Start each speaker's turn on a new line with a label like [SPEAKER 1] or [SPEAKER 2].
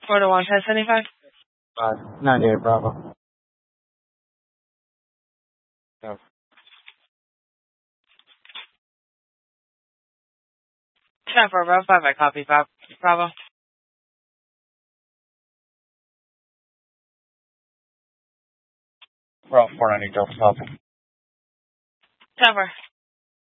[SPEAKER 1] 4 to 1, 1075.
[SPEAKER 2] 98 Bravo.
[SPEAKER 3] No.
[SPEAKER 1] 10 4 Bravo 5, I copy Bravo.
[SPEAKER 3] We're all 490 Delta Papa.
[SPEAKER 1] 10 4.